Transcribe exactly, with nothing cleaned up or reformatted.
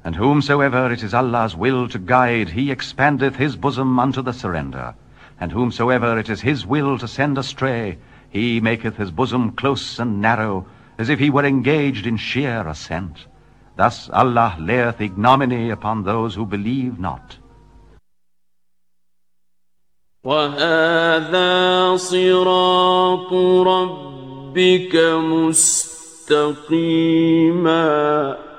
And whomsoever it is Allah's will to guide, he expandeth his bosom unto the surrender. And whomsoever it is his will to send astray, he maketh his bosom close and narrow, as if he were engaged in sheer ascent. Thus Allah layeth ignominy upon those who believe not. وَهَذَا صِرَاطُ رَبِّكَ مُسْتَقِيمًا